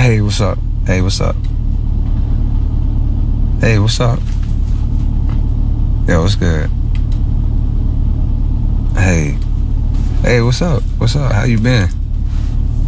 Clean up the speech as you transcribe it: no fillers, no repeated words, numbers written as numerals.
Hey, what's up? Hey, what's up? Hey, what's up? Yo, what's good? Hey. Hey, what's up? What's up? How you been?